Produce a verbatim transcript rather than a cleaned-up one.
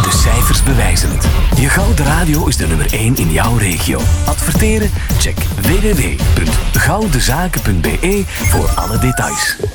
De cijfers bewijzen het. Je Gouden Radio is de nummer één in jouw regio. Adverteren? Check w w w punt goudenzaken punt b e voor alle details.